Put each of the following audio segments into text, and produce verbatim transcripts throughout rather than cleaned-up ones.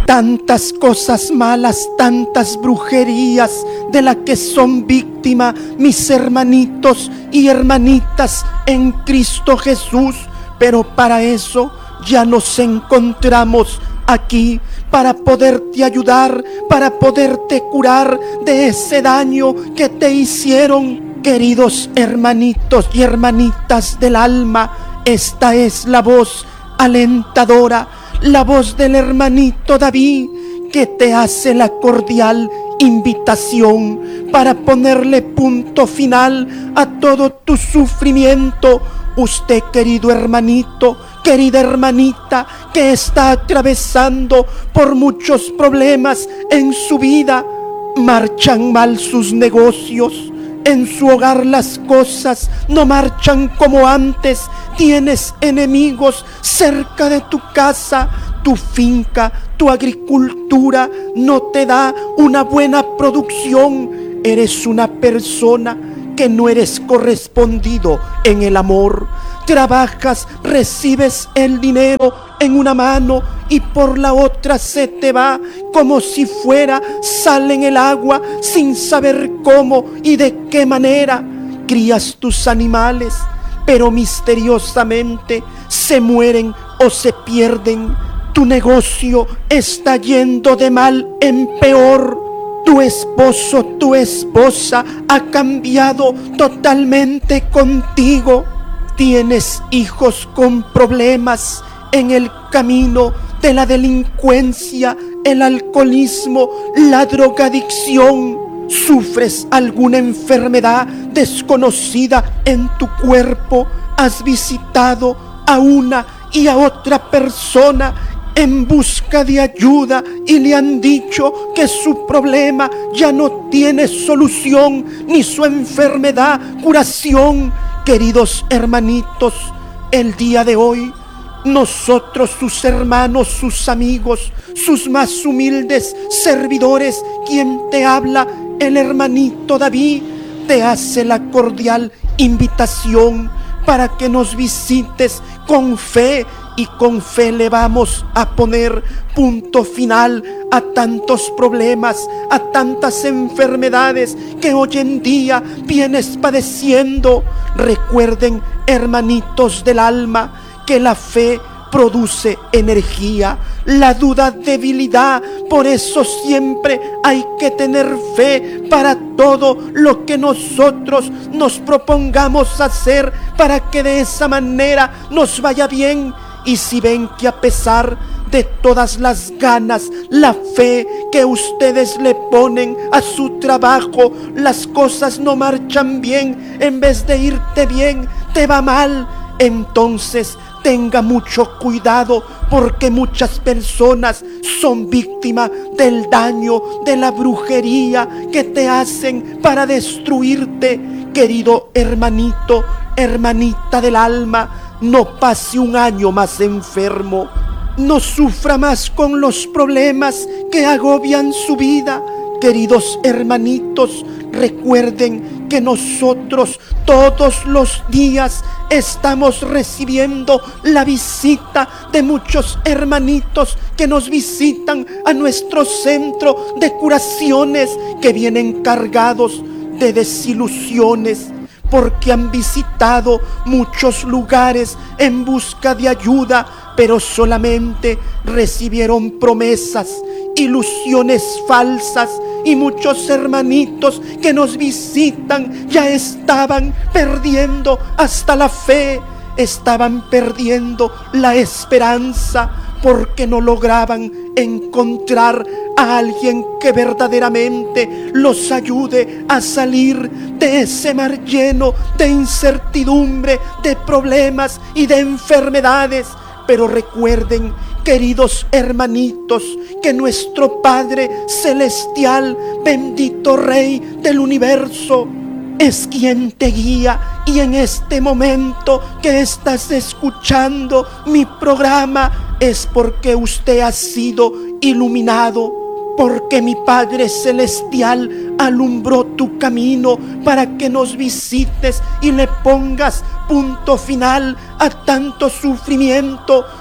tantas cosas malas, tantas brujerías de las que son víctimas mis hermanitos y hermanitas en Cristo Jesús. Pero para eso ya nos encontramos aquí, para poderte ayudar, para poderte curar de ese daño que te hicieron. Queridos hermanitos y hermanitas del alma, esta es la voz alentadora, la voz del hermanito David, que te hace la cordial invitación para ponerle punto final a todo tu sufrimiento. Usted, querido hermanito, querida hermanita, que está atravesando por muchos problemas en su vida, marchan mal sus negocios, en su hogar las cosas no marchan como antes, tienes enemigos cerca de tu casa, tu finca, tu agricultura no te da una buena producción, eres una persona que no eres correspondido en el amor. Trabajas, recibes el dinero en una mano y por la otra se te va como si fuera sal en el agua, sin saber cómo y de qué manera. Crías tus animales, pero misteriosamente se mueren o se pierden. Tu negocio está yendo de mal en peor. Tu esposo, tu esposa ha cambiado totalmente contigo. Tienes hijos con problemas en el camino de la delincuencia, el alcoholismo, la drogadicción. Sufres alguna enfermedad desconocida en tu cuerpo. Has visitado a una y a otra persona en busca de ayuda y le han dicho que su problema ya no tiene solución, ni su enfermedad curación. Queridos hermanitos, el día de hoy, nosotros, sus hermanos, sus amigos, sus más humildes servidores, quien te habla, el hermanito David, te hace la cordial invitación para que nos visites con fe, y con fe le vamos a poner punto final a tantos problemas, a tantas enfermedades que hoy en día vienes padeciendo. Recuerden, hermanitos del alma, que la fe produce energía, la duda debilidad. Por eso siempre hay que tener fe para todo lo que nosotros nos propongamos hacer, para que de esa manera nos vaya bien. Y si ven que a pesar de todas las ganas, la fe que ustedes le ponen a su trabajo, las cosas no marchan bien, en vez de irte bien, te va mal, entonces tenga mucho cuidado, porque muchas personas son víctimas del daño, de la brujería que te hacen para destruirte. Querido hermanito, hermanita del alma, no pase un año más enfermo, no sufra más con los problemas que agobian su vida. Queridos hermanitos, recuerden que nosotros todos los días estamos recibiendo la visita de muchos hermanitos que nos visitan a nuestro centro de curaciones, que vienen cargados de desilusiones, porque han visitado muchos lugares en busca de ayuda, pero solamente recibieron promesas, ilusiones falsas, y muchos hermanitos que nos visitan ya estaban perdiendo hasta la fe, estaban perdiendo la esperanza, porque no lograban encontrar a alguien que verdaderamente los ayude a salir de ese mar lleno de incertidumbre, de problemas y de enfermedades. Pero recuerden, queridos hermanitos, que nuestro Padre Celestial, bendito Rey del universo, es quien te guía. Y en este momento que estás escuchando mi programa, es porque usted ha sido iluminado, porque mi Padre Celestial alumbró tu camino para que nos visites y le pongas punto final a tanto sufrimiento.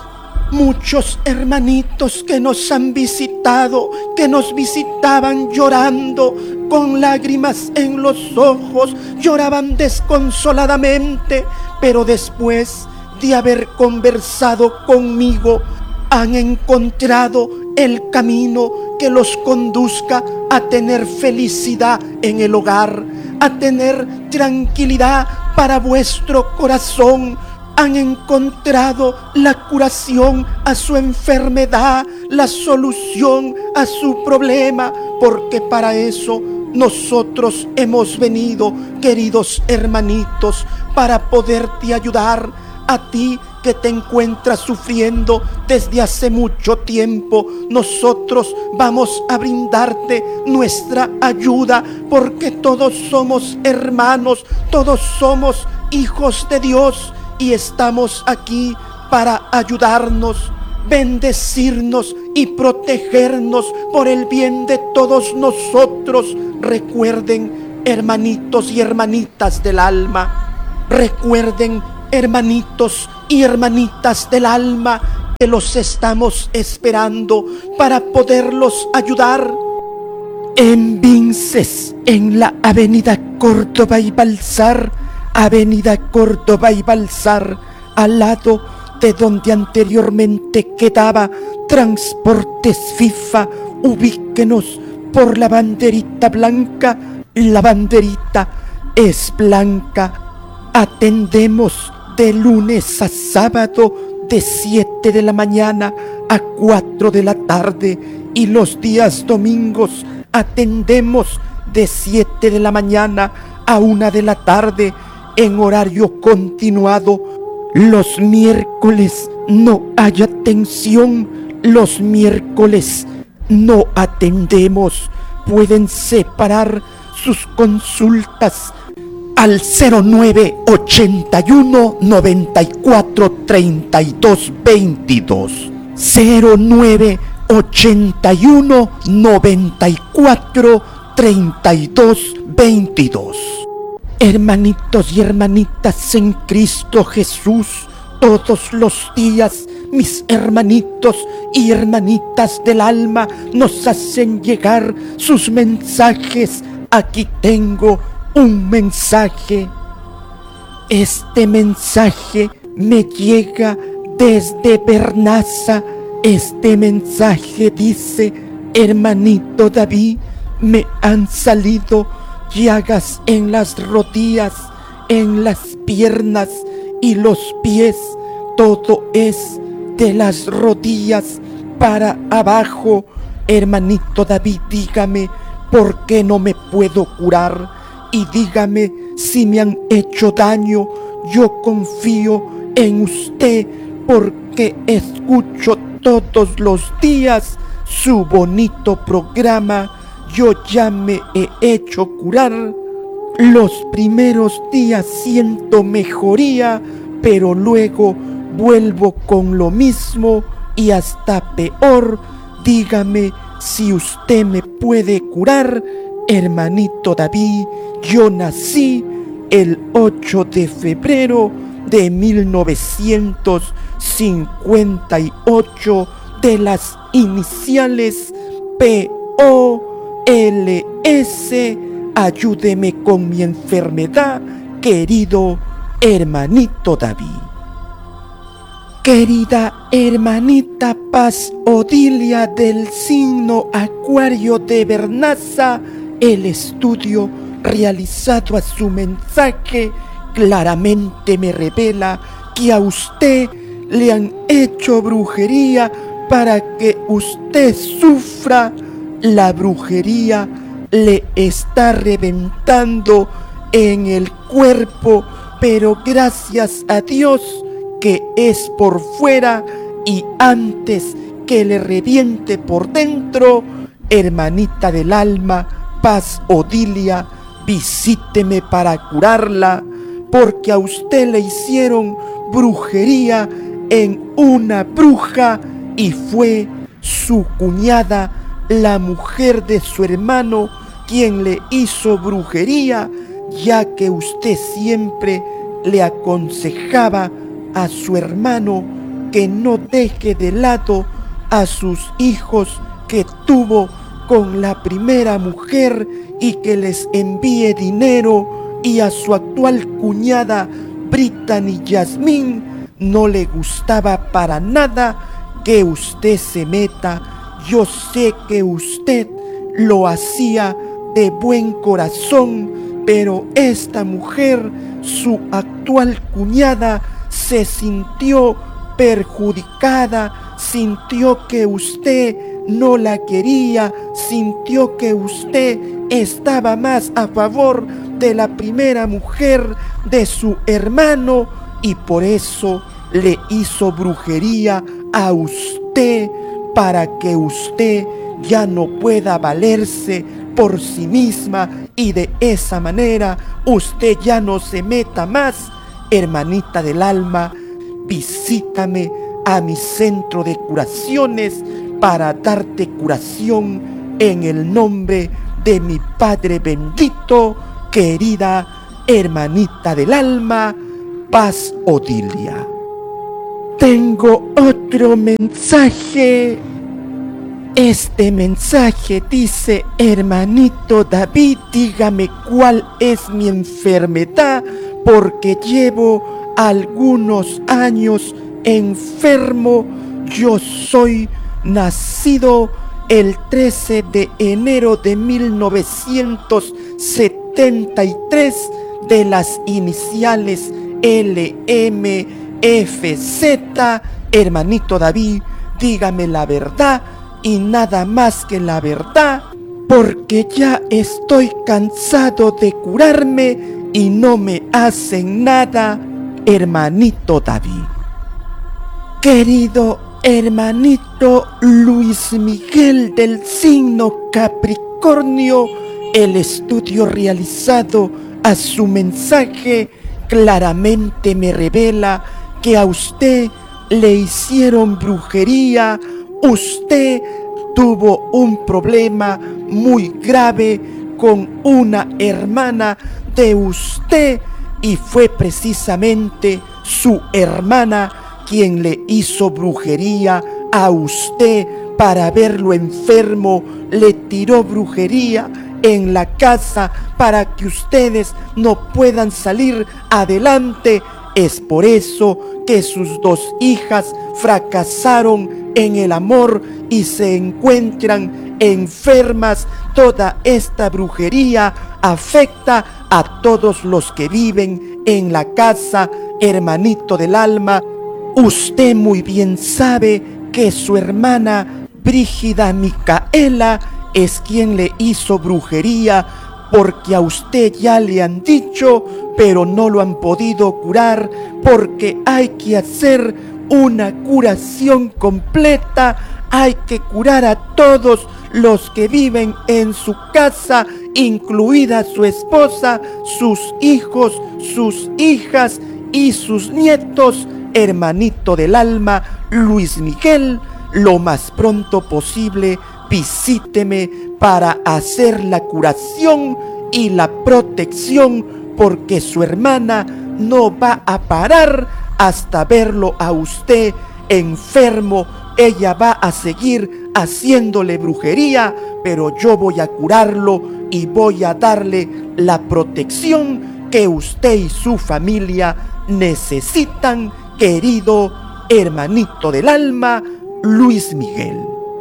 muchos hermanitos que nos han visitado, que nos visitaban llorando, con lágrimas en los ojos, lloraban desconsoladamente, pero después de haber conversado conmigo, han encontrado el camino que los conduzca a tener felicidad en el hogar, a tener tranquilidad para vuestro corazón. Han encontrado la curación a su enfermedad, la solución a su problema, porque para eso nosotros hemos venido, queridos hermanitos, para poderte ayudar a ti que te encuentras sufriendo desde hace mucho tiempo. Nosotros vamos a brindarte nuestra ayuda, porque todos somos hermanos, todos somos hijos de Dios y estamos aquí para ayudarnos, bendecirnos y protegernos por el bien de todos nosotros. Recuerden, hermanitos y hermanitas del alma, recuerden, hermanitos y hermanitas del alma, que los estamos esperando para poderlos ayudar. En Vinces, en la avenida Córdoba y Balsar, avenida Córdoba y Balsar, al lado de donde anteriormente quedaba Transportes FIFA, ubíquenos por la banderita blanca. La banderita es blanca. Atendemos de lunes a sábado de siete de la mañana a cuatro de la tarde, y los días domingos atendemos de siete de la mañana a una de la tarde en horario continuado. Los miércoles no hay atención, los miércoles no atendemos. Pueden separar sus consultas al cero nueve ochenta y uno noventa y cuatro treinta y dos veintidós, cero nueve ochenta y uno noventa y cuatro treinta y dos veintidós. Hermanitos y hermanitas en Cristo Jesús, todos los días mis hermanitos y hermanitas del alma nos hacen llegar sus mensajes. Aquí tengo un mensaje. Este mensaje me llega desde Bernaza. Este mensaje dice: hermanito David, me han salido llagas en las rodillas, en las piernas y los pies. Todo es de las rodillas para abajo. Hermanito David, dígame por qué no me puedo curar, y dígame si me han hecho daño. Yo confío en usted porque escucho todos los días su bonito programa. Yo ya me he hecho curar. Los primeros días siento mejoría, pero luego vuelvo con lo mismo y hasta peor. Dígame si usted me puede curar. Hermanito David, yo nací el ocho de febrero de mil novecientos cincuenta y ocho, de las iniciales P O L S. Ayúdeme con mi enfermedad, querido hermanito David. Querida hermanita Paz Odilia del signo Acuario de Bernaza, el estudio realizado a su mensaje claramente me revela que a usted le han hecho brujería para que usted sufra. La brujería le está reventando en el cuerpo, pero gracias a Dios que es por fuera, y antes que le reviente por dentro, hermanita del alma Paz Odilia, visíteme para curarla, porque a usted le hicieron brujería en una bruja y fue su cuñada, la mujer de su hermano, quien le hizo brujería, ya que usted siempre le aconsejaba a su hermano que no deje de lado a sus hijos que tuvo con la primera mujer y que les envíe dinero, y a su actual cuñada Brittany Yasmín no le gustaba para nada que usted se meta. Yo sé que usted lo hacía de buen corazón, pero esta mujer, su actual cuñada, se sintió perjudicada, sintió que usted no la quería, sintió que usted estaba más a favor de la primera mujer de su hermano, y por eso le hizo brujería a usted para que usted ya no pueda valerse por sí misma y de esa manera usted ya no se meta más. Hermanita del alma, visítame a mi centro de curaciones para darte curación en el nombre de mi Padre bendito, querida hermanita del alma, Paz Odilia. Tengo otro mensaje. Este mensaje dice: hermanito David, dígame cuál es mi enfermedad, porque llevo algunos años enfermo. Yo soy nacido el trece de enero de mil novecientos setenta y tres, de las iniciales L M F Z. Hermanito David, dígame la verdad y nada más que la verdad, porque ya estoy cansado de curarme y no me hacen nada. Hermanito David. Querido hermanito Luis Miguel del signo Capricornio, el estudio realizado a su mensaje claramente me revela que a usted le hicieron brujería. Usted tuvo un problema muy grave con una hermana de usted, y fue precisamente su hermana quien le hizo brujería a usted para verlo enfermo. Le tiró brujería en la casa para que ustedes no puedan salir adelante. Es por eso que sus dos hijas fracasaron en el amor y se encuentran enfermas. Toda esta brujería afecta a todos los que viven en la casa. Hermanito del alma, usted muy bien sabe que su hermana Brígida Micaela es quien le hizo brujería, porque a usted ya le han dicho, pero no lo han podido curar, porque hay que hacer una curación completa. Hay que curar a todos los que viven en su casa, incluida su esposa, sus hijos, sus hijas y sus nietos. Hermanito del alma, Luis Miguel, lo más pronto posible visíteme para hacer la curación y la protección, porque su hermana no va a parar hasta verlo a usted enfermo. Ella va a seguir haciéndole brujería, pero yo voy a curarlo y voy a darle la protección que usted y su familia necesitan, querido hermanito del alma, Luis Miguel.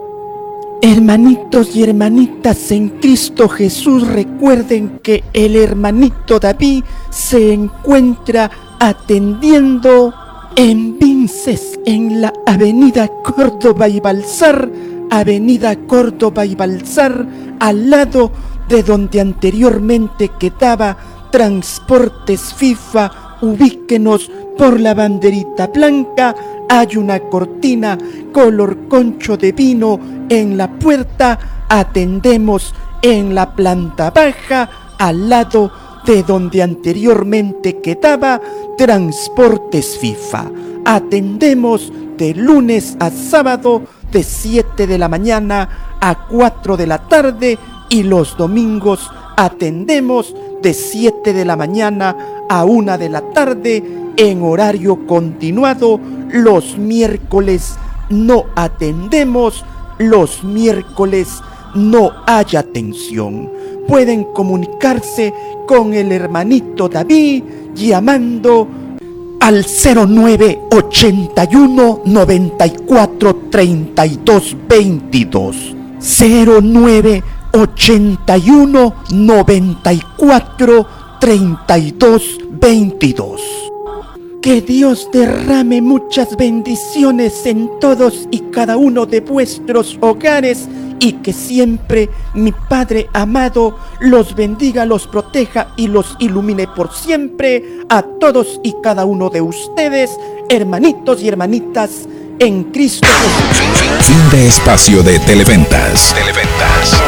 Hermanitos y hermanitas en Cristo Jesús, recuerden que el hermanito David se encuentra atendiendo en Vinces, en la avenida Córdoba y Balsar, avenida Córdoba y Balsar, al lado de donde anteriormente quedaba Transportes FIFA. Ubíquenos por la banderita blanca. Hay una cortina color concho de vino en la puerta. Atendemos en la planta baja, al lado de donde anteriormente quedaba Transportes FIFA. Atendemos de lunes a sábado de siete de la mañana a cuatro de la tarde, y los domingos atendemos de siete de la mañana a una de la tarde en horario continuado. los miércoles no atendemos, los miércoles no hay atención. Pueden comunicarse con el hermanito David llamando al cero nueve ochenta y uno noventa y cuatro treinta y dos veintidós. cero nueve ochenta y uno noventa y cuatro treinta y dos veintidós. Que Dios derrame muchas bendiciones en todos y cada uno de vuestros hogares, y que siempre mi Padre amado los bendiga, los proteja y los ilumine por siempre a todos y cada uno de ustedes, hermanitos y hermanitas en Cristo Jesús. Fin de espacio de Televentas. Televentas.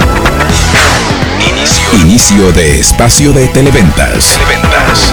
Inicio. Inicio de espacio de Televentas. Televentas.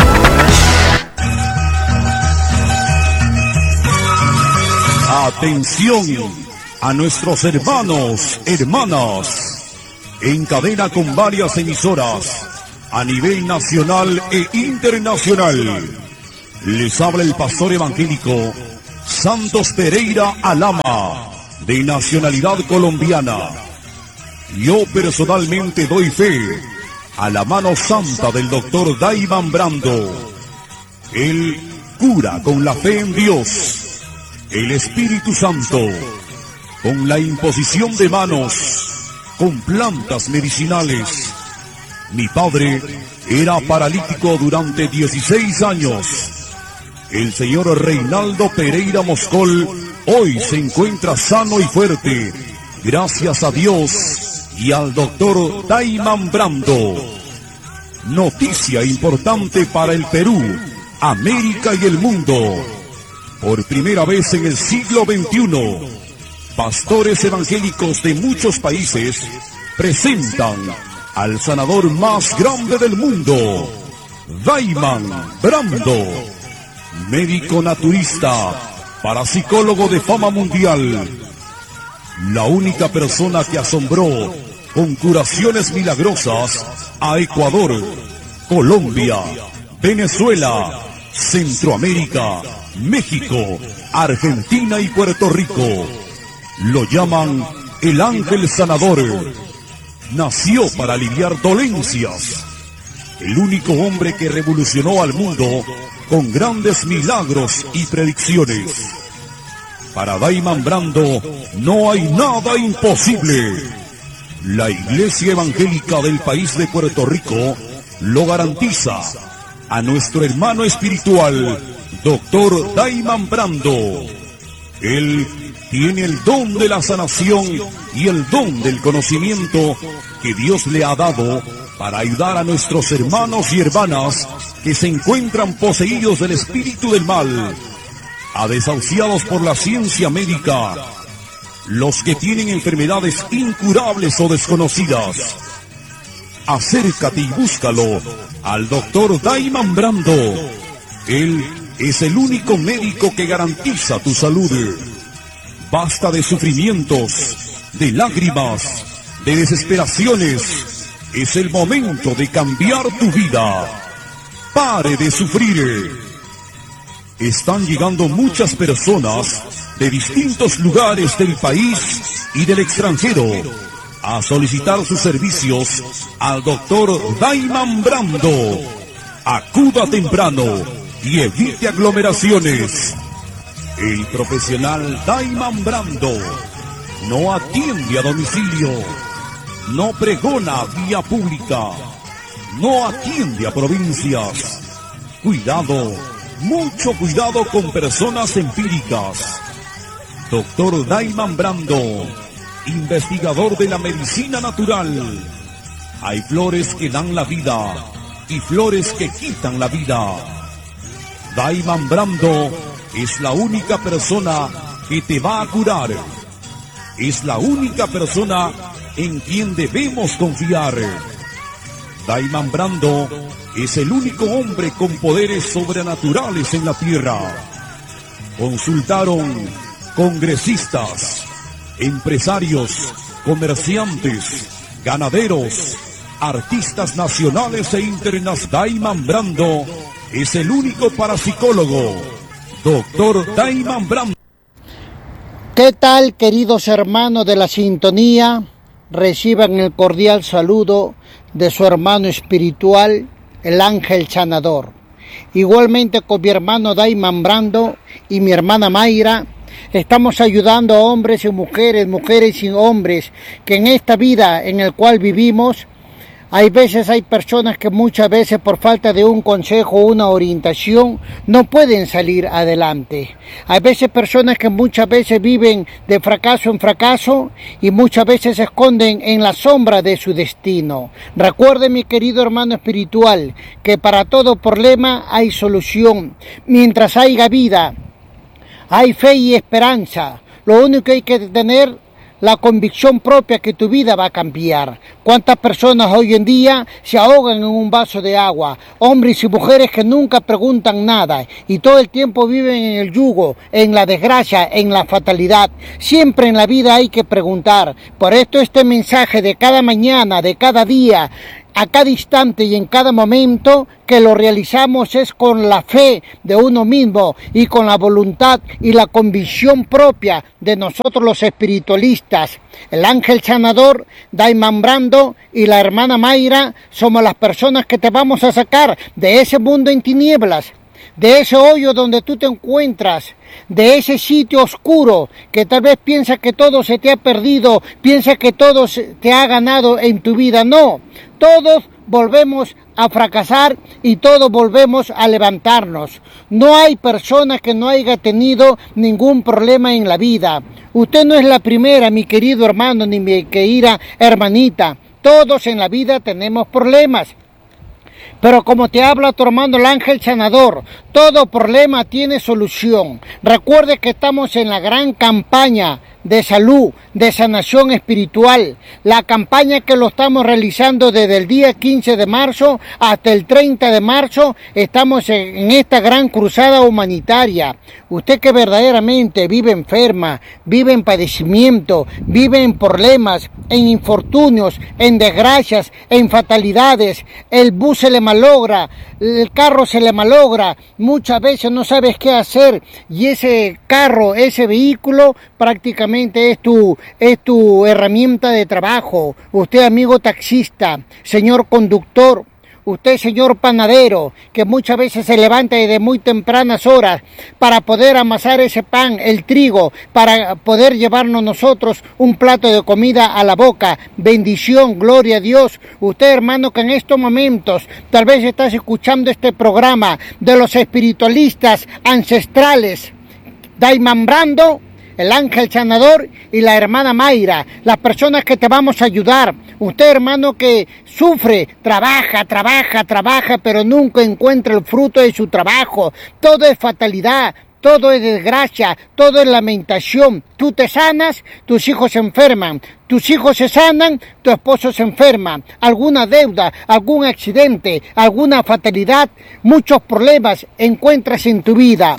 Atención a nuestros hermanos, hermanas, en cadena con varias emisoras a nivel nacional e internacional. Les habla el pastor evangélico Santos Pereira Alama, de nacionalidad colombiana. Yo personalmente doy fe a la mano santa del doctor Daiman Brando. Él cura con la fe en Dios, el Espíritu Santo, con la imposición de manos, con plantas medicinales. Mi padre era paralítico durante dieciséis años. El señor Reinaldo Pereira Moscol hoy se encuentra sano y fuerte, gracias a Dios y al doctor Daiman Brando. Noticia importante para el Perú, América y el mundo. Por primera vez en el siglo veintiuno, pastores evangélicos de muchos países presentan al sanador más grande del mundo, Daiman Brando, médico naturista, parapsicólogo de fama mundial, la única persona que asombró con curaciones milagrosas a Ecuador, Colombia, Venezuela, Centroamérica, México, Argentina y Puerto Rico. Lo llaman el ángel sanador. Nació para aliviar dolencias. El único hombre que revolucionó al mundo con grandes milagros y predicciones. Para Daiman Brando no hay nada imposible. La Iglesia Evangélica del país de Puerto Rico lo garantiza. A nuestro hermano espiritual, doctor Daiman Brando. Él tiene el don de la sanación y el don del conocimiento que Dios le ha dado para ayudar a nuestros hermanos y hermanas que se encuentran poseídos del espíritu del mal, a desahuciados por la ciencia médica, los que tienen enfermedades incurables o desconocidas. Acércate y búscalo al doctor Daiman Brando. Él es el único médico que garantiza tu salud. Basta de sufrimientos, de lágrimas, de desesperaciones. Es el momento de cambiar tu vida. Pare de sufrir. Están llegando muchas personas de distintos lugares del país y del extranjero a solicitar sus servicios al doctor Daiman Brando. Acuda temprano y evite aglomeraciones. El profesional Daiman Brando no atiende a domicilio, no pregona vía pública, no atiende a provincias. Cuidado, mucho cuidado con personas empíricas. Doctor Daiman Brando, investigador de la medicina natural. Hay flores que dan la vida y flores que quitan la vida. Daiman Brando es la única persona que te va a curar. Es la única persona en quien debemos confiar. Daiman Brando es el único hombre con poderes sobrenaturales en la tierra. Consultaron congresistas, empresarios, comerciantes, ganaderos, artistas nacionales e internacionales. Daiman Brando es el único parapsicólogo, doctor Daiman Brando. ¿Qué tal, queridos hermanos de la sintonía? Reciban el cordial saludo de su hermano espiritual, el ángel sanador. Igualmente con mi hermano Daiman Brando y mi hermana Mayra, estamos ayudando a hombres y mujeres, mujeres y hombres, que en esta vida en la cual vivimos, hay veces, hay personas que muchas veces por falta de un consejo, una orientación, no pueden salir adelante. Hay veces personas que muchas veces viven de fracaso en fracaso y muchas veces se esconden en la sombra de su destino. Recuerde, mi querido hermano espiritual, que para todo problema hay solución. Mientras haya vida, hay fe y esperanza. Lo único que hay que tener la convicción propia que tu vida va a cambiar. ¿Cuántas personas hoy en día se ahogan en un vaso de agua? Hombres y mujeres que nunca preguntan nada y todo el tiempo viven en el yugo, en la desgracia, en la fatalidad. Siempre en la vida hay que preguntar. Por esto este mensaje de cada mañana, de cada día, a cada instante y en cada momento que lo realizamos es con la fe de uno mismo y con la voluntad y la convicción propia de nosotros los espiritualistas. El ángel sanador, Daiman Brando y la hermana Mayra somos las personas que te vamos a sacar de ese mundo en tinieblas, de ese hoyo donde tú te encuentras, de ese sitio oscuro que tal vez piensas que todo se te ha perdido, piensas que todo te ha ganado en tu vida. No, todos volvemos a fracasar y todos volvemos a levantarnos. No hay persona que no haya tenido ningún problema en la vida. Usted no es la primera, mi querido hermano, ni mi querida hermanita. Todos en la vida tenemos problemas. Pero como te habla tu hermano el ángel sanador, todo problema tiene solución. Recuerde que estamos en la gran campaña de salud, de sanación espiritual. La campaña que lo estamos realizando desde el día quince de marzo hasta el treinta de marzo. Estamos en esta gran cruzada humanitaria. Usted que verdaderamente vive enferma, vive en padecimiento, vive en problemas, en infortunios, en desgracias, en fatalidades, el bus se le malogra, el carro se le malogra, muchas veces no sabes qué hacer y ese carro, ese vehículo prácticamente es tu, es tu herramienta de trabajo. Usted, amigo taxista, señor conductor, usted, señor panadero, que muchas veces se levanta desde muy tempranas horas para poder amasar ese pan, el trigo, para poder llevarnos nosotros un plato de comida a la boca. Bendición, gloria a Dios. Usted, hermano, que en estos momentos tal vez estás escuchando este programa de los espiritualistas ancestrales, Daiman Brando, el ángel sanador y la hermana Mayra, las personas que te vamos a ayudar. Usted, hermano, que sufre, trabaja, trabaja, trabaja, pero nunca encuentra el fruto de su trabajo. Todo es fatalidad, todo es desgracia, todo es lamentación. Tú te sanas, tus hijos se enferman. Tus hijos se sanan, tu esposo se enferma. Alguna deuda, algún accidente, alguna fatalidad, muchos problemas encuentras en tu vida.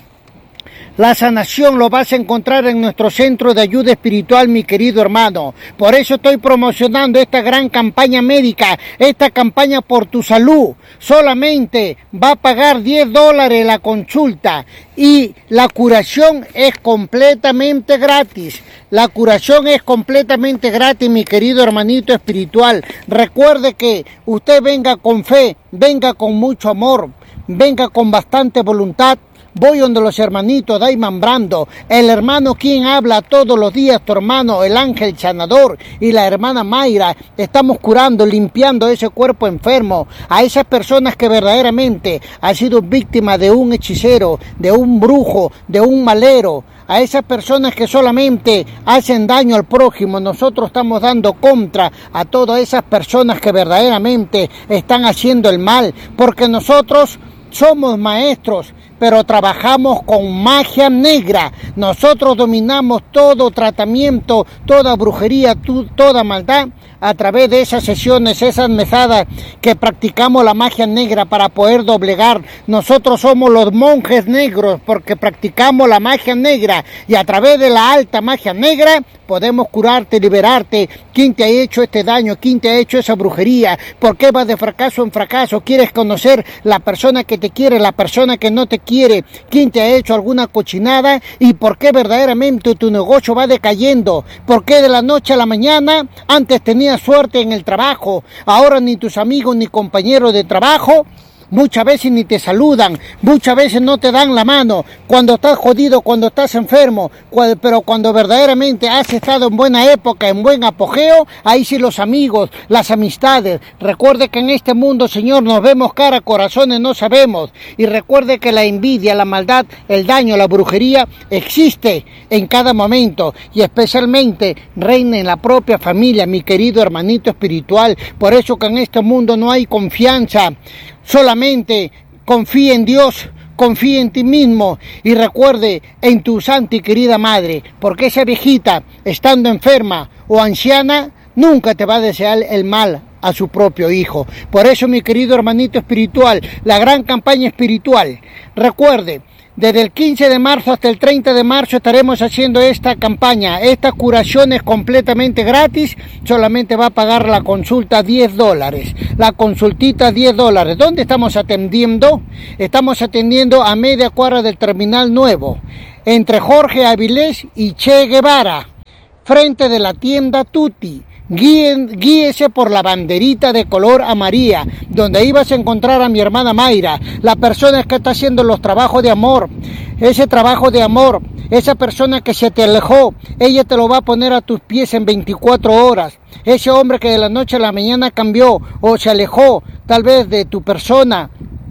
La sanación lo vas a encontrar en nuestro centro de ayuda espiritual, mi querido hermano. Por eso estoy promocionando esta gran campaña médica, esta campaña por tu salud. Solamente va a pagar diez dólares la consulta y la curación es completamente gratis. La curación es completamente gratis, mi querido hermanito espiritual. Recuerde que usted venga con fe, venga con mucho amor, venga con bastante voluntad. Voy donde los hermanitos Daiman Brando, el hermano quien habla todos los días, tu hermano, el ángel sanador y la hermana Mayra. Estamos curando, limpiando ese cuerpo enfermo, a esas personas que verdaderamente han sido víctimas de un hechicero, de un brujo, de un malero, a esas personas que solamente hacen daño al prójimo. Nosotros estamos dando contra a todas esas personas que verdaderamente están haciendo el mal, porque nosotros somos maestros, pero trabajamos con magia negra. Nosotros dominamos todo tratamiento, toda brujería, toda maldad a través de esas sesiones, esas mesadas que practicamos la magia negra para poder doblegar. Nosotros somos los monjes negros porque practicamos la magia negra y a través de la alta magia negra podemos curarte, liberarte. ¿Quién te ha hecho este daño? ¿Quién te ha hecho esa brujería? ¿Por qué vas de fracaso en fracaso? ¿Quieres conocer la persona que te quiere, la persona que no te quiere? quiere, quién te ha hecho alguna cochinada y por qué verdaderamente tu negocio va decayendo. ¿Por qué de la noche a la mañana antes tenías suerte en el trabajo, ahora ni tus amigos ni compañeros de trabajo muchas veces ni te saludan, muchas veces no te dan la mano, cuando estás jodido, cuando estás enfermo, cuando, pero cuando verdaderamente has estado en buena época, en buen apogeo, ahí sí los amigos, las amistades. Recuerde que en este mundo, Señor, nos vemos cara, corazones no sabemos, y recuerde que la envidia, la maldad, el daño, la brujería existe en cada momento, y especialmente reina en la propia familia, mi querido hermanito espiritual. Por eso que en este mundo no hay confianza. Solamente confía en Dios, confía en ti mismo y recuerde en tu santa y querida madre, porque esa viejita, estando enferma o anciana, nunca te va a desear el mal a su propio hijo. Por eso, mi querido hermanito espiritual, la gran campaña espiritual, recuerde, desde el quince de marzo hasta el treinta de marzo estaremos haciendo esta campaña. Esta curación es completamente gratis. Solamente va a pagar la consulta diez dólares. La consultita diez dólares. ¿Dónde estamos atendiendo? Estamos atendiendo a media cuadra del Terminal Nuevo, entre Jorge Avilés y Che Guevara, frente de la tienda Tutti. Guíen, guíese por la banderita de color amarilla, donde ahí vas a encontrar a mi hermana Mayra, la persona que está haciendo los trabajos de amor, ese trabajo de amor, esa persona que se te alejó, ella te lo va a poner a tus pies en veinticuatro horas, ese hombre que de la noche a la mañana cambió o se alejó tal vez de tu persona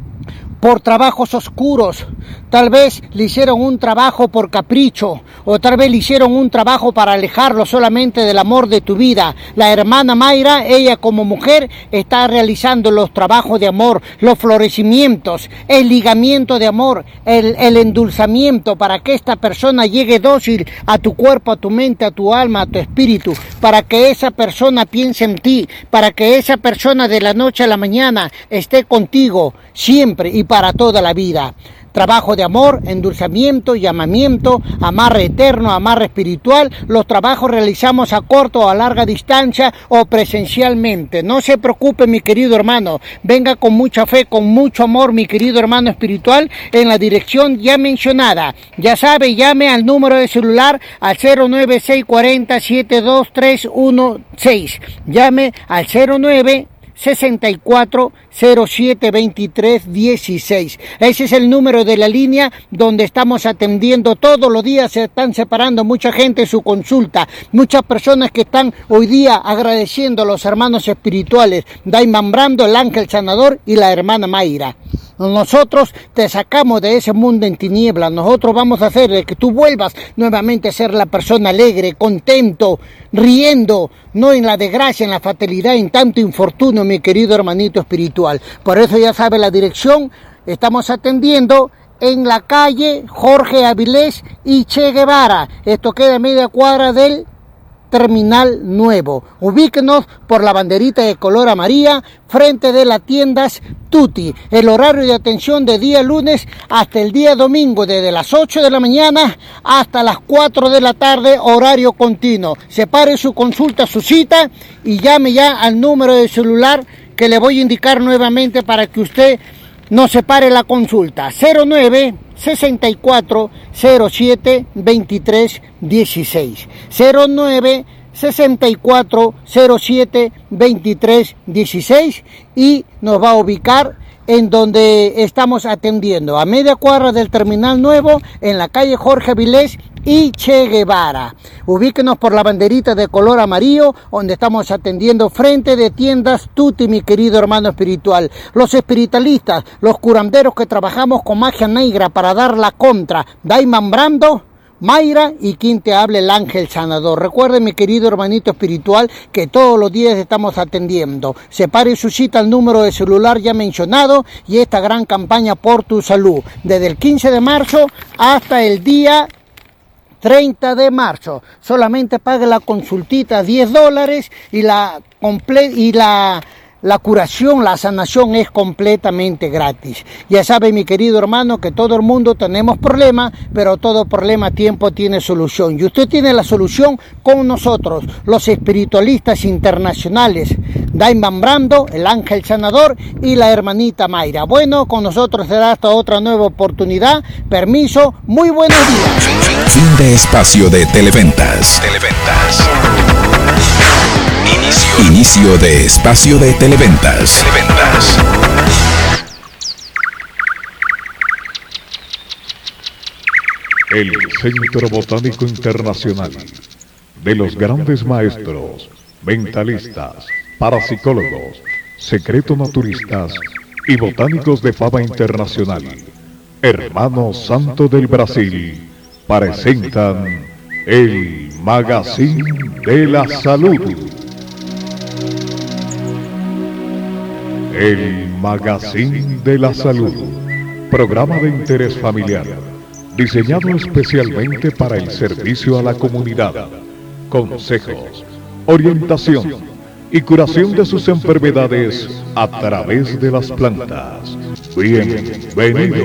por trabajos oscuros, tal vez le hicieron un trabajo por capricho, o tal vez le hicieron un trabajo para alejarlo solamente del amor de tu vida. La hermana Mayra, ella como mujer, está realizando los trabajos de amor, los florecimientos, el ligamiento de amor, el, el endulzamiento, para que esta persona llegue dócil a tu cuerpo, a tu mente, a tu alma, a tu espíritu, para que esa persona piense en ti, para que esa persona de la noche a la mañana esté contigo siempre y para toda la vida. Trabajo de amor, endulzamiento, llamamiento, amarre eterno, amarre espiritual. Los trabajos realizamos a corto o a larga distancia o presencialmente. No se preocupe, mi querido hermano. Venga con mucha fe, con mucho amor, mi querido hermano espiritual, en la dirección ya mencionada. Ya sabe, llame al número de celular al cero nueve seis cuatro cero siete dos tres uno seis. Llame al cero nueve sesenta y cuatro cero siete veintitrés dieciséis. Ese es el número de la línea donde estamos atendiendo todos los días. Se están separando mucha gente en su consulta, muchas personas que están hoy día agradeciendo a los hermanos espirituales Daiman Brando, el ángel sanador, y la hermana Mayra. Nosotros te sacamos de ese mundo en tinieblas. Nosotros vamos a hacer de que tú vuelvas nuevamente a ser la persona alegre, contento, riendo, no en la desgracia, en la fatalidad, en tanto infortunio, mi querido hermanito espiritual. Por eso ya sabe la dirección. Estamos atendiendo en la calle Jorge Avilés y Che Guevara. Esto queda a media cuadra del Terminal Nuevo. Ubíquenos por la banderita de color amarilla frente de las tiendas Tutti. El horario de atención de día lunes hasta el día domingo, desde las ocho de la mañana hasta las cuatro de la tarde, horario continuo. Separe su consulta, su cita, y llame ya al número de celular que le voy a indicar nuevamente para que usted no separe la consulta. Cero nueve sesenta y cuatro cero siete veintitrés dieciséis. Cero nueve sesenta y cuatro cero siete veintitrés dieciséis, y nos va a ubicar en donde estamos atendiendo, a media cuadra del Terminal Nuevo, en la calle Jorge Avilés y Che Guevara. Ubíquenos por la banderita de color amarillo, donde estamos atendiendo frente de tiendas Tutti, mi querido hermano espiritual. Los espiritualistas, los curanderos que trabajamos con magia negra para dar la contra, Daiman Brando, Mayra y quien te hable, el ángel sanador. Recuerde, mi querido hermanito espiritual, que todos los días estamos atendiendo. Separe su cita al número de celular ya mencionado y esta gran campaña por tu salud, desde el quince de marzo hasta el día treinta de marzo. Solamente pague la consultita diez dólares y la comple y la La curación, la sanación es completamente gratis. Ya sabe, mi querido hermano, que todo el mundo tenemos problemas, pero todo problema a tiempo tiene solución. Y usted tiene la solución con nosotros, los espiritualistas internacionales Daiman Brando, el ángel sanador, y la hermanita Mayra. Bueno, con nosotros será hasta otra nueva oportunidad. Permiso, muy buenos días. Fin de espacio de Televentas. Televentas. Inicio. Inicio de espacio de Televentas. Televentas. El Centro Botánico Internacional de los grandes maestros, mentalistas, parapsicólogos, secreto-naturistas y botánicos de fama internacional, Hermanos Santo del Brasil, presentan el Magazine de la Salud. El Magazine de la Salud, programa de interés familiar, diseñado especialmente para el servicio a la comunidad, consejos, orientación y curación de sus enfermedades a través de las plantas. Bienvenido.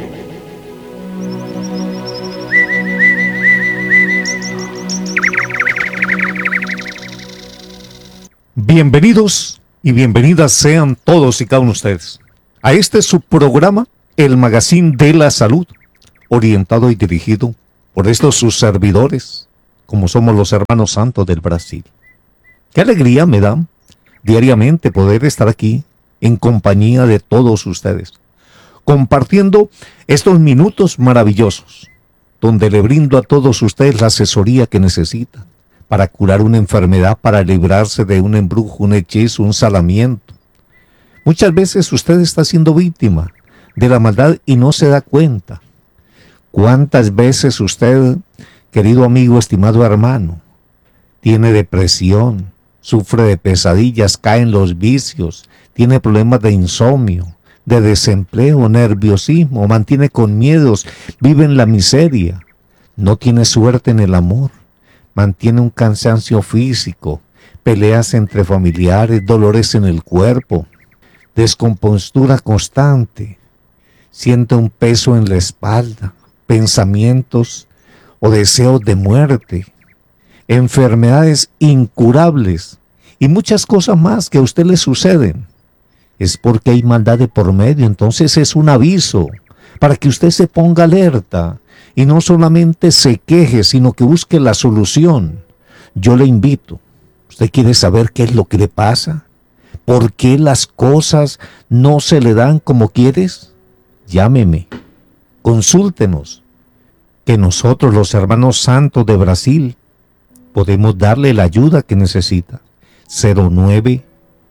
Bienvenidos y bienvenidas sean todos y cada uno de ustedes a este subprograma, el Magazine de la Salud, orientado y dirigido por estos sus servidores, como somos los Hermanos Santos del Brasil. Qué alegría me da diariamente poder estar aquí en compañía de todos ustedes, compartiendo estos minutos maravillosos, donde le brindo a todos ustedes la asesoría que necesitan para curar una enfermedad, para librarse de un embrujo, un hechizo, un salamiento. Muchas veces usted está siendo víctima de la maldad y no se da cuenta. ¿Cuántas veces usted, querido amigo, estimado hermano, tiene depresión, sufre de pesadillas, cae en los vicios, tiene problemas de insomnio, de desempleo, nerviosismo, mantiene con miedos, vive en la miseria, no tiene suerte en el amor, mantiene un cansancio físico, peleas entre familiares, dolores en el cuerpo, descompostura constante, siente un peso en la espalda, pensamientos o deseos de muerte, enfermedades incurables y muchas cosas más que a usted le suceden? Es porque hay maldad de por medio. Entonces es un aviso para que usted se ponga alerta y no solamente se queje, sino que busque la solución. Yo le invito, ¿usted quiere saber qué es lo que le pasa? ¿Por qué las cosas no se le dan como quieres? Llámeme, consúltenos, que nosotros, los Hermanos Santos de Brasil, podemos darle la ayuda que necesita. cero nueve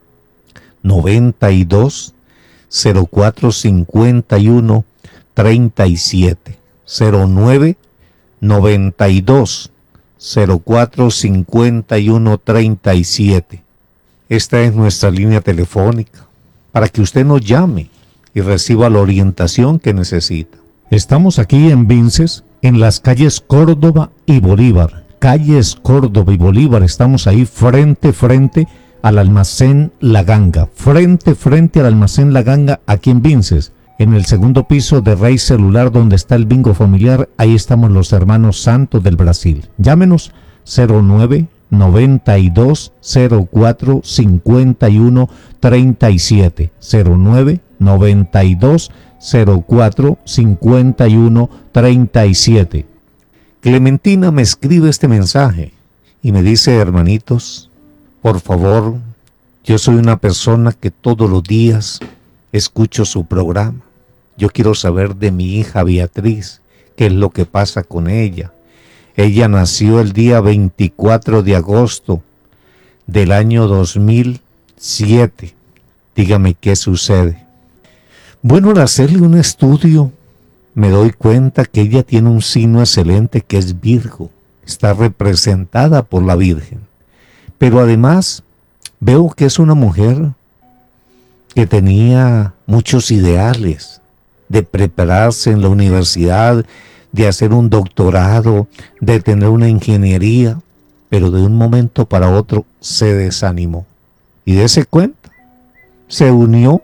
noventa y dos cero cuatro cincuenta y uno treinta y siete. cero nueve noventa y dos cero cuatro cincuenta y uno treinta y siete. Esta es nuestra línea telefónica para que usted nos llame y reciba la orientación que necesita. Estamos aquí en Vinces, en las calles Córdoba y Bolívar. Calles Córdoba y Bolívar, estamos ahí frente, frente al almacén La Ganga. Frente, frente al almacén La Ganga, aquí en Vinces. En el segundo piso de Rey Celular, donde está el bingo familiar, ahí estamos los Hermanos Santos del Brasil. Llámenos cero nueve noventa y dos cero cuatro cincuenta y uno treinta y siete. cero nueve noventa y dos cero cuatro cincuenta y uno treinta y siete. Clementina me escribe este mensaje y me dice: hermanitos, por favor, yo soy una persona que todos los días escucho su programa. Yo quiero saber de mi hija Beatriz, qué es lo que pasa con ella. Ella nació el día veinticuatro de agosto del año dos mil siete. Dígame qué sucede. Bueno, al hacerle un estudio, me doy cuenta que ella tiene un signo excelente que es Virgo. Está representada por la Virgen. Pero además veo que es una mujer que tenía muchos ideales de prepararse en la universidad, de hacer un doctorado, de tener una ingeniería, pero de un momento para otro se desanimó. Y dése cuenta, se unió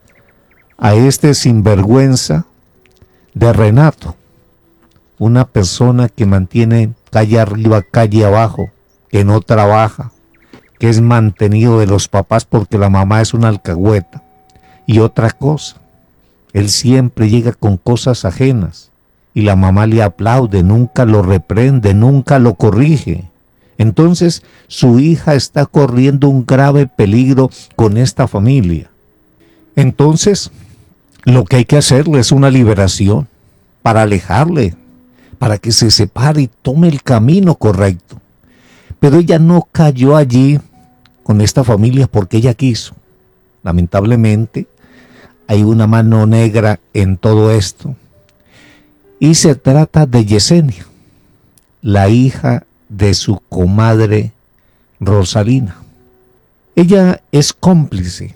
a este sinvergüenza de Renato, una persona que mantiene calle arriba, calle abajo, que no trabaja, que es mantenido de los papás porque la mamá es una alcahueta. Y otra cosa, él siempre llega con cosas ajenas y la mamá le aplaude, nunca lo reprende, nunca lo corrige. Entonces su hija está corriendo un grave peligro con esta familia. Entonces lo que hay que hacerle es una liberación para alejarle, para que se separe y tome el camino correcto. Pero ella no cayó allí con esta familia porque ella quiso. Lamentablemente hay una mano negra en todo esto. Y se trata de Yesenia, la hija de su comadre Rosalina. Ella es cómplice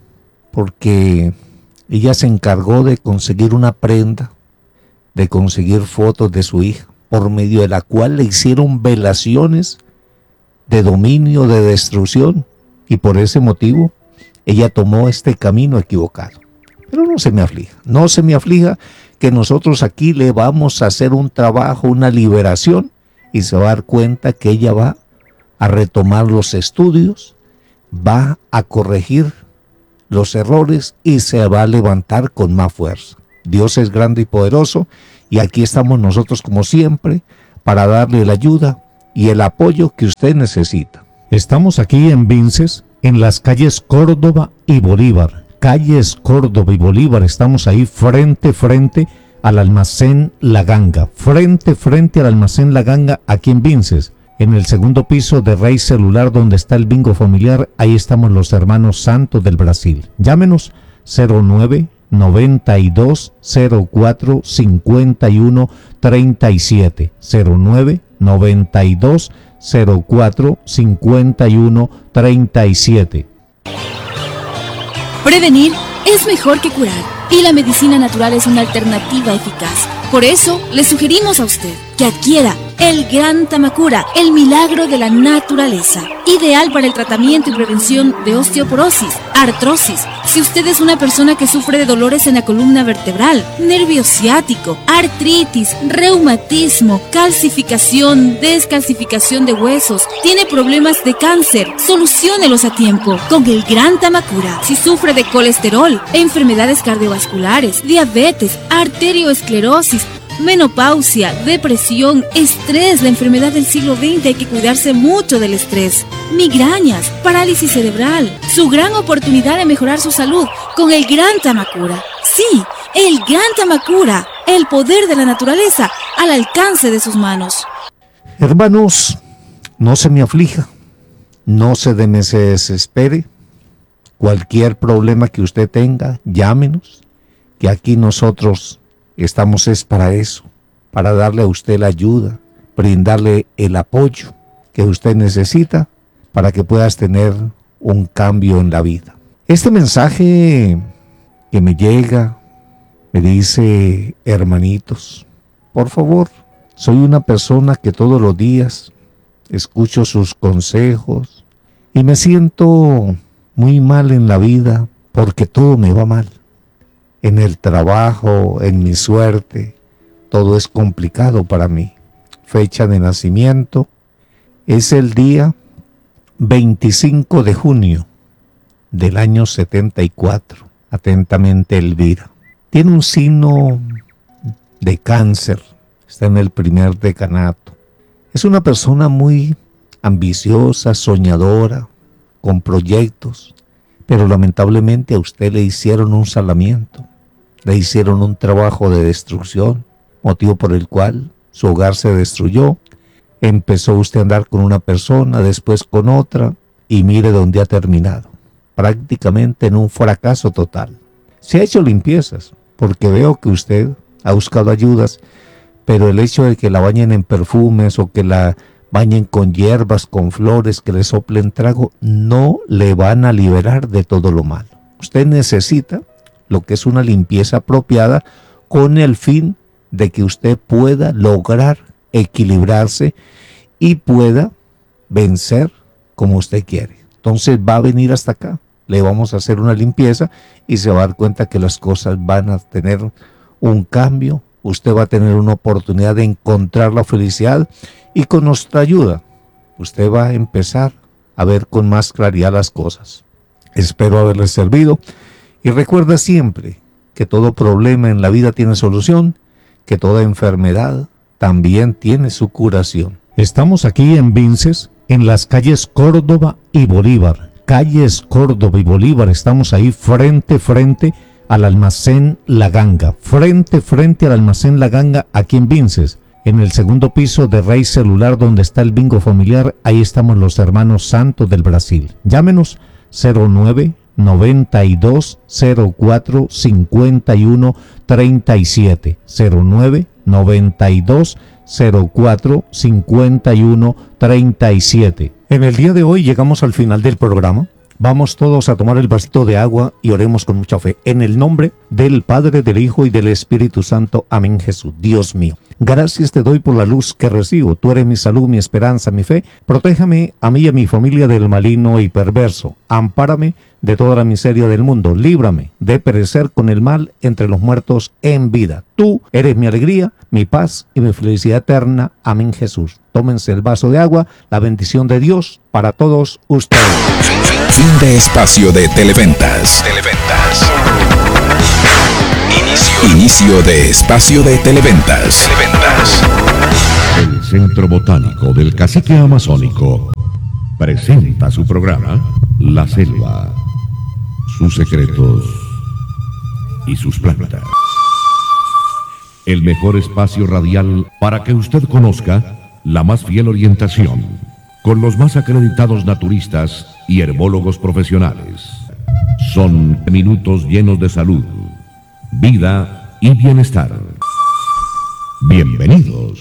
porque ella se encargó de conseguir una prenda, de conseguir fotos de su hija, por medio de la cual le hicieron velaciones de dominio, de destrucción, y por ese motivo ella tomó este camino equivocado. Pero no se me aflija, no se me aflija, que nosotros aquí le vamos a hacer un trabajo, una liberación, y se va a dar cuenta que ella va a retomar los estudios, va a corregir los errores y se va a levantar con más fuerza. Dios es grande y poderoso, y aquí estamos nosotros como siempre para darle la ayuda y el apoyo que usted necesita. Estamos aquí en Vinces, en las calles Córdoba y Bolívar. Calles Córdoba y Bolívar, estamos ahí frente, frente al almacén La Ganga. Frente, frente al almacén La Ganga, aquí en Vinces. En el segundo piso de Rey Celular, donde está el bingo familiar, ahí estamos los hermanos Santos del Brasil. Llámenos cero nueve noventa y dos cero cuatro cincuenta y uno treinta y siete, cero nueve noventa y dos cero cuatro cincuenta y uno treinta y siete. Prevenir es mejor que curar, y la medicina natural es una alternativa eficaz. Por eso, le sugerimos a usted que adquiera el Gran Tamacura, el milagro de la naturaleza, ideal para el tratamiento y prevención de osteoporosis, artrosis. Si usted es una persona que sufre de dolores en la columna vertebral, nervio ciático, artritis, reumatismo, calcificación, descalcificación de huesos, tiene problemas de cáncer, soluciónelos a tiempo con el Gran Tamacura. Si sufre de colesterol, enfermedades cardiovasculares, diabetes, arterioesclerosis, menopausia, depresión, estrés, la enfermedad del siglo veinte, hay que cuidarse mucho del estrés. Migrañas, parálisis cerebral, su gran oportunidad de mejorar su salud con el Gran Tamacura. Sí, el Gran Tamacura, el poder de la naturaleza al alcance de sus manos. Hermanos, no se me aflija, no se de me se desespere. Cualquier problema que usted tenga, llámenos, que aquí nosotros estamos es para eso, para darle a usted la ayuda, brindarle el apoyo que usted necesita para que puedas tener un cambio en la vida. Este mensaje que me llega me dice: hermanitos, por favor, soy una persona que todos los días escucho sus consejos y me siento muy mal en la vida porque todo me va mal. En el trabajo, en mi suerte, todo es complicado para mí. Fecha de nacimiento es el día veinticinco de junio del año setenta y cuatro. Atentamente, Elvira. Tiene un signo de cáncer, está en el primer decanato. Es una persona muy ambiciosa, soñadora, con proyectos, pero lamentablemente a usted le hicieron un salamiento. Le hicieron un trabajo de destrucción, motivo por el cual su hogar se destruyó. Empezó usted a andar con una persona, después con otra, y mire dónde ha terminado. Prácticamente en un fracaso total. Se ha hecho limpiezas, porque veo que usted ha buscado ayudas, pero el hecho de que la bañen en perfumes o que la bañen con hierbas, con flores, que le soplen trago, no le van a liberar de todo lo malo. Usted necesita lo que es una limpieza apropiada con el fin de que usted pueda lograr equilibrarse y pueda vencer como usted quiere. Entonces va a venir hasta acá, le vamos a hacer una limpieza y se va a dar cuenta que las cosas van a tener un cambio. Usted va a tener una oportunidad de encontrar la felicidad y con nuestra ayuda usted va a empezar a ver con más claridad las cosas. Espero haberles servido y recuerda siempre que todo problema en la vida tiene solución, que toda enfermedad también tiene su curación. Estamos aquí en Vinces, en las calles Córdoba y Bolívar. Calles Córdoba y Bolívar, estamos ahí frente, frente al almacén La Ganga. Frente, frente al almacén La Ganga, aquí en Vinces. En el segundo piso de Rey Celular, donde está el bingo familiar, ahí estamos los hermanos Santos del Brasil. Llámenos cero nueve noventa y dos cero cuatro cincuenta y uno treinta y siete. cero nueve noventa y dos cero cuatro cincuenta y uno treinta y siete. En el día de hoy llegamos al final del programa. Vamos todos a tomar el vasito de agua y oremos con mucha fe. En el nombre del Padre, del Hijo y del Espíritu Santo. Amén, Jesús. Dios mío, gracias te doy por la luz que recibo. Tú eres mi salud, mi esperanza, mi fe. Protéjame a mí y a mi familia del maligno y perverso. Ampárame de toda la miseria del mundo. Líbrame de perecer con el mal entre los muertos en vida. Tú eres mi alegría, mi paz y mi felicidad eterna. Amén, Jesús. Tómense el vaso de agua. La bendición de Dios para todos ustedes. Fin de espacio de Televentas. Televentas. Inicio. Inicio de espacio de Televentas. Televentas. El Centro Botánico del Cacique Amazónico presenta su programa La Selva, sus secretos y sus plantas. El mejor espacio radial para que usted conozca la más fiel orientación con los más acreditados naturistas y herbólogos profesionales. Son minutos llenos de salud, vida y bienestar. Bienvenidos.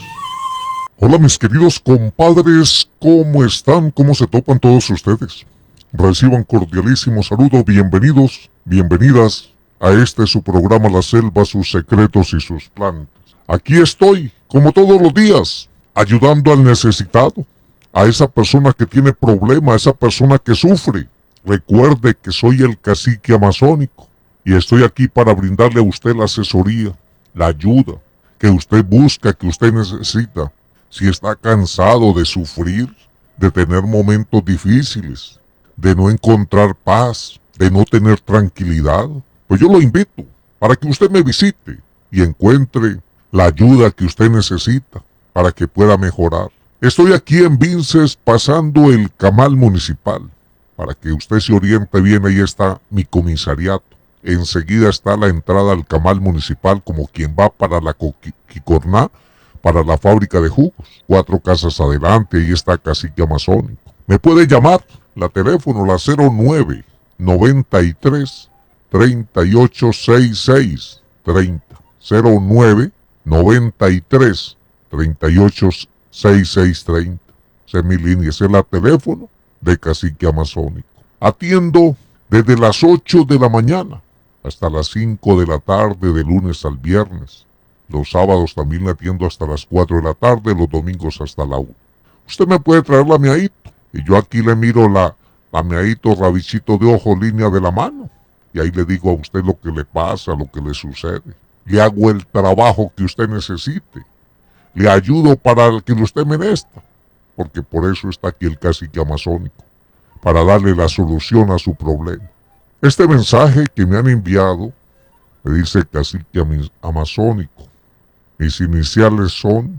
Hola mis queridos compadres, ¿cómo están? ¿Cómo se topan todos ustedes? Reciban cordialísimo saludo, bienvenidos, bienvenidas a este su programa La Selva, sus secretos y sus plantas. Aquí estoy, como todos los días, ayudando al necesitado, a esa persona que tiene problema, a esa persona que sufre. Recuerde que soy el cacique amazónico y estoy aquí para brindarle a usted la asesoría, la ayuda que usted busca, que usted necesita. Si está cansado de sufrir, de tener momentos difíciles, de no encontrar paz, de no tener tranquilidad, pues yo lo invito para que usted me visite y encuentre la ayuda que usted necesita para que pueda mejorar. Estoy aquí en Vinces pasando el camal municipal. Para que usted se oriente bien, ahí está mi comisariato. Enseguida está la entrada al camal municipal como quien va para la Quicorná, para la fábrica de jugos. Cuatro casas adelante, ahí está Cacique Amazónico. Me puede llamar, la teléfono, la cero nueve noventa y tres treinta y ocho sesenta y seis treinta. cero nueve noventa y tres treinta y ocho sesenta y seis treinta. Esa es mi línea, ese es el teléfono de Cacique Amazónico. Atiendo desde las ocho de la mañana hasta las cinco de la tarde, de lunes al viernes. Los sábados también le atiendo hasta las cuatro de la tarde, los domingos hasta la una. Usted me puede traer la meadito y yo aquí le miro la, la meadito, rabichito de ojo, línea de la mano. Y ahí le digo a usted lo que le pasa, lo que le sucede. Le hago el trabajo que usted necesite. Le ayudo para el que usted merezca. Porque por eso está aquí el Cacique Amazónico. Para darle la solución a su problema. Este mensaje que me han enviado me dice Cacique Amazónico. Mis iniciales son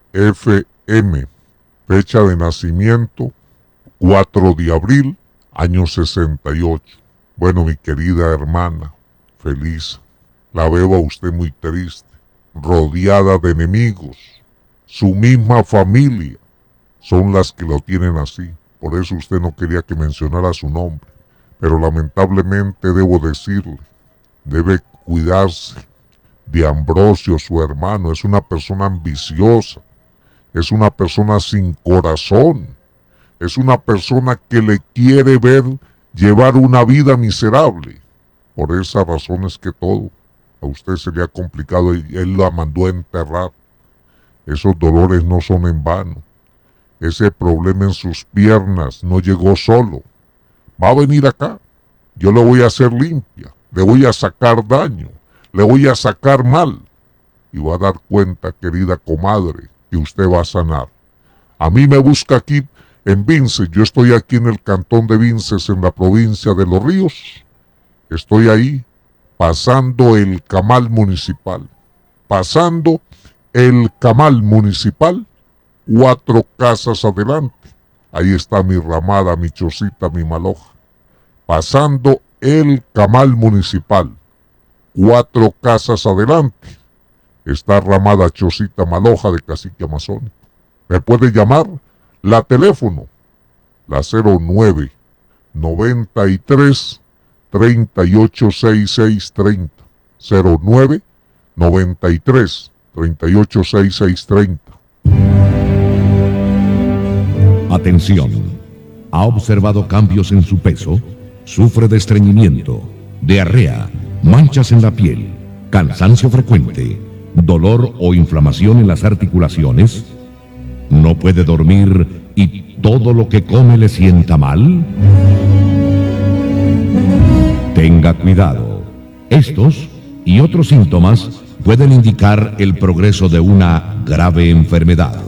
F M. Fecha de nacimiento cuatro de abril, año sesenta y ocho. Bueno, mi querida hermana, feliz. La veo a usted muy triste, rodeada de enemigos. Su misma familia son las que lo tienen así. Por eso usted no quería que mencionara su nombre. Pero lamentablemente debo decirle, debe cuidarse de Ambrosio, su hermano. Es una persona ambiciosa. Es una persona sin corazón. Es una persona que le quiere ver llevar una vida miserable. Por esa razón es que todo a usted se le ha complicado y él la mandó a enterrar. Esos dolores no son en vano. Ese problema en sus piernas no llegó solo. Va a venir acá. Yo le voy a hacer limpia. Le voy a sacar daño. Le voy a sacar mal. Y va a dar cuenta, querida comadre, que usted va a sanar. A mí me busca aquí en Vinces. Yo estoy aquí en el cantón de Vinces, en la provincia de Los Ríos. Estoy ahí pasando el camal municipal. Pasando el camal municipal, cuatro casas adelante. Ahí está mi ramada, mi chocita, mi maloja. Pasando el camal municipal, cuatro casas adelante, está ramada chocita maloja de Cacique Amazónico. Me puede llamar, la teléfono, la cero nueve, noventa y tres, treinta y ocho sesenta y seis treinta, cero nueve, noventa y tres, treinta y ocho sesenta y seis treinta. Atención, ¿ha observado cambios en su peso? ¿Sufre de estreñimiento, diarrea, manchas en la piel, cansancio frecuente, dolor o inflamación en las articulaciones? ¿No puede dormir y todo lo que come le sienta mal? Tenga cuidado. Estos y otros síntomas pueden indicar el progreso de una grave enfermedad.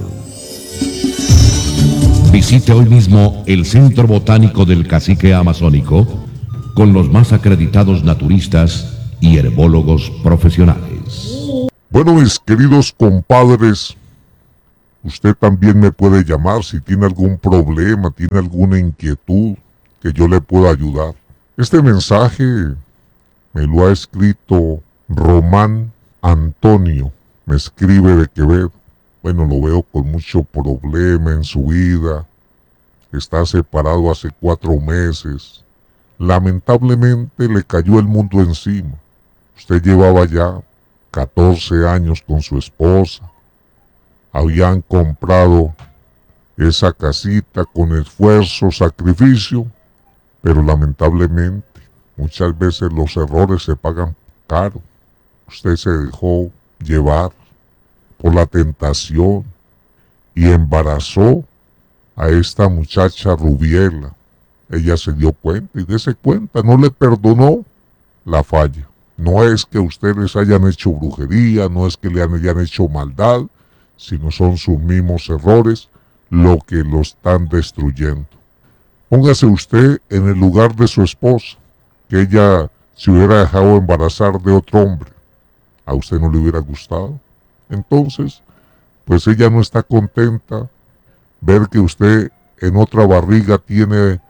Visite hoy mismo el Centro Botánico del Cacique Amazónico con los más acreditados naturistas y herbólogos profesionales. Bueno, mis queridos compadres, usted también me puede llamar si tiene algún problema, tiene alguna inquietud que yo le pueda ayudar. Este mensaje me lo ha escrito Román Antonio, me escribe de Quevedo. Bueno, lo veo con mucho problema en su vida. Está separado hace cuatro meses. Lamentablemente le cayó el mundo encima. Usted llevaba ya catorce años con su esposa. Habían comprado esa casita con esfuerzo, sacrificio, pero lamentablemente muchas veces los errores se pagan caro. Usted se dejó llevar por la tentación y embarazó a esta muchacha Rubiela. Ella se dio cuenta y dése cuenta, no le perdonó la falla. No es que ustedes hayan hecho brujería, no es que le hayan hecho maldad, sino son sus mismos errores lo que lo están destruyendo. Póngase usted en el lugar de su esposa, que ella se hubiera dejado embarazar de otro hombre. ¿A usted no le hubiera gustado? Entonces, pues ella no está contenta ver que usted en otra barriga tiene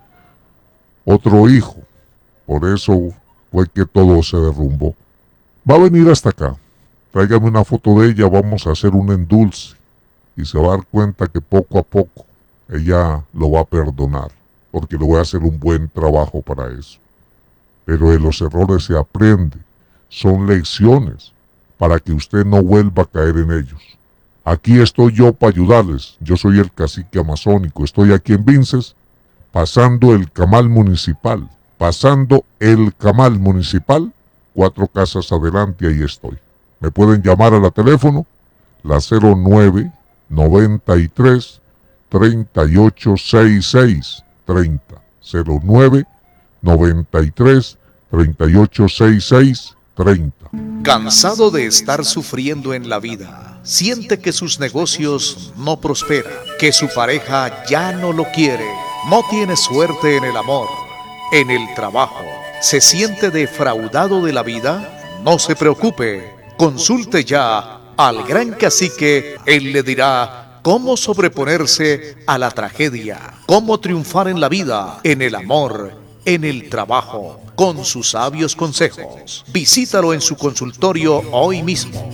otro hijo. Por eso fue que todo se derrumbó. Va a venir hasta acá. Tráigame una foto de ella, vamos a hacer un endulce. Y se va a dar cuenta que poco a poco ella lo va a perdonar. Porque le voy a hacer un buen trabajo para eso. Pero de los errores se aprende. Son lecciones para que usted no vuelva a caer en ellos. Aquí estoy yo para ayudarles. Yo soy el cacique amazónico. Estoy aquí en Vinces, pasando el camal municipal. Pasando el camal municipal, cuatro casas adelante, ahí estoy. Me pueden llamar a la teléfono, la cero nueve, noventa y tres, treinta y ocho sesenta y seis treinta. cero nueve, noventa y tres, treinta y ocho sesenta y seis treinta. Cansado de estar sufriendo en la vida, siente que sus negocios no prosperan, que su pareja ya no lo quiere, no tiene suerte en el amor, en el trabajo, se siente defraudado de la vida. No se preocupe, consulte ya al gran cacique. Él le dirá cómo sobreponerse a la tragedia, cómo triunfar en la vida, en el amor, en el trabajo, con sus sabios consejos. Visítalo en su consultorio hoy mismo.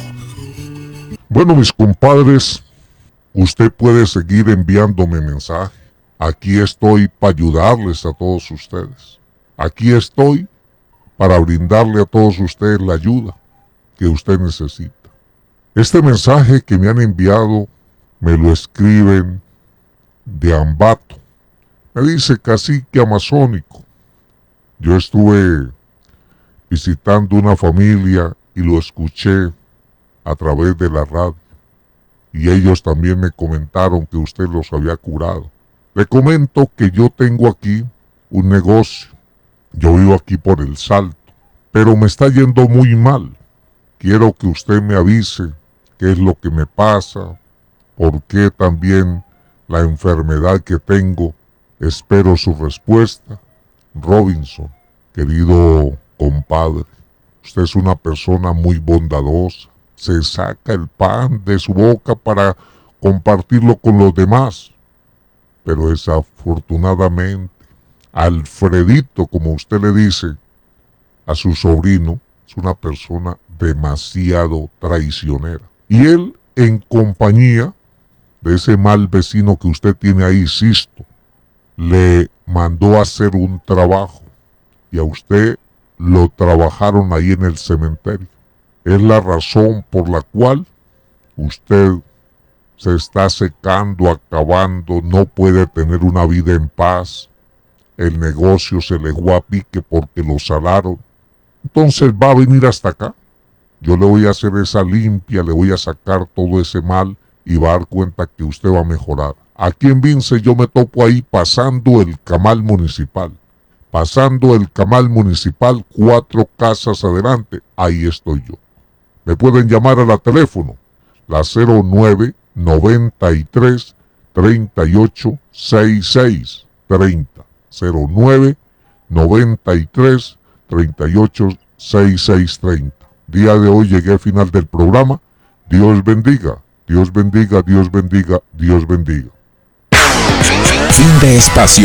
Bueno, mis compadres, usted puede seguir enviándome mensajes. Aquí estoy para ayudarles a todos ustedes. Aquí estoy para brindarle a todos ustedes la ayuda que usted necesita. Este mensaje que me han enviado me lo escriben de Ambato. Me dice cacique amazónico. Yo estuve visitando una familia y lo escuché a través de la radio. Y ellos también me comentaron que usted los había curado. Le comento que yo tengo aquí un negocio. Yo vivo aquí por El Salto, pero me está yendo muy mal. Quiero que usted me avise qué es lo que me pasa, por qué también la enfermedad que tengo. Espero su respuesta. Robinson, querido compadre, usted es una persona muy bondadosa. Se saca el pan de su boca para compartirlo con los demás. Pero desafortunadamente, Alfredito, como usted le dice a su sobrino, es una persona demasiado traicionera. Y él, en compañía de ese mal vecino que usted tiene ahí, Sisto, le mandó a hacer un trabajo y a usted lo trabajaron ahí en el cementerio. Es la razón por la cual usted se está secando, acabando, no puede tener una vida en paz. El negocio se le fue a pique porque lo salaron. Entonces va a venir hasta acá. Yo le voy a hacer esa limpia, le voy a sacar todo ese mal y va a dar cuenta que usted va a mejorar. Aquí en Vince yo me topo ahí pasando el camal municipal. Pasando el camal municipal, cuatro casas adelante, ahí estoy yo. Me pueden llamar a la teléfono, la cero nueve noventa y tres treinta y ocho sesenta y seis treinta. cero nueve noventa y tres treinta y ocho sesenta y seis treinta. Día de hoy llegué al final del programa. Dios bendiga, Dios bendiga, Dios bendiga, Dios bendiga. Fin de espacio.